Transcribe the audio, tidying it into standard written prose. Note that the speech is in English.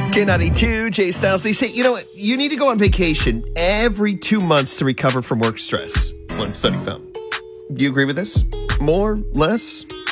K92, Jay Styles. They say, you know what? You need to go on vacation every 2 months to recover from work stress. One study found. Do you agree with this? More? Less?